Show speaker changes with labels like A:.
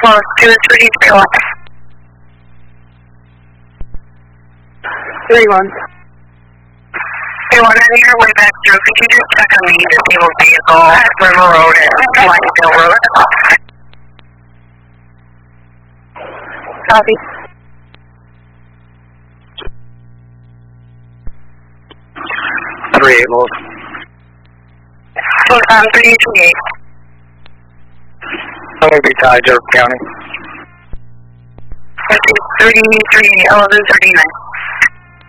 A: Well, 233 left.
B: 31.
A: 31, on your way back through, could you just check on the disabled vehicle at River Road and Whitetail Road?
B: Copy.
C: Load.
A: So, 338.
C: I'm going to be tied, Jefferson County.
A: 33, 1139.